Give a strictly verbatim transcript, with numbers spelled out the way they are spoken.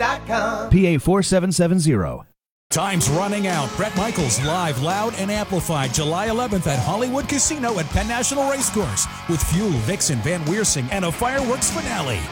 dot com. P A four seven seven zero. Time's running out. Bret Michaels live, loud, and amplified July eleventh at Hollywood Casino at Penn National Racecourse with Fuel, Vixen, Van Weersing, and a fireworks finale.